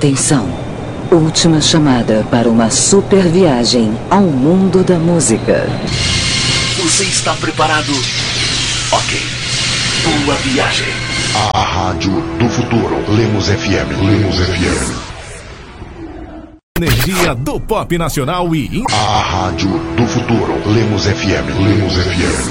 Atenção. Última chamada para uma super viagem ao mundo da música. Você está preparado? Ok. Boa viagem. A rádio do futuro. Lemos FM. Lemos FM. Energia do pop nacional e... A rádio do futuro. Lemos FM. Lemos FM.